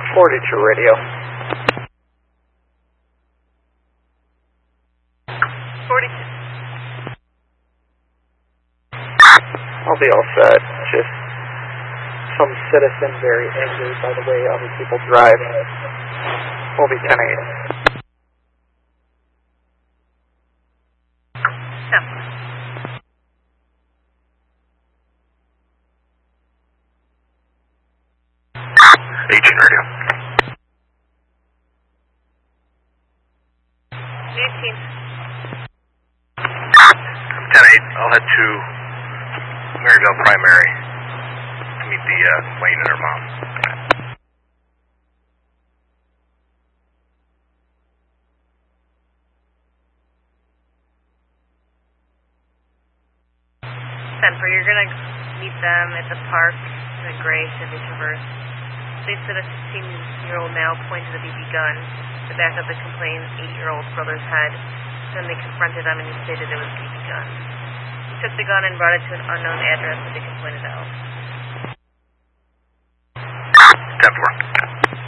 42 radio. 42. I'll be all set. Just some citizen very angry by the way other people drive. We'll be 10-8. Radio. 18. 10-8, I'll head to Maryville Primary to meet the complainant and her mom. Stanford, you're going to meet them at the park in a gray Chevy Traverse. They said a 16-year-old male pointed a BB gun to the back of the complainant's 8-year-old brother's head. Then they confronted him and he stated it was a BB gun. He took the gun and brought it to an unknown address that they can point it out. 10-4.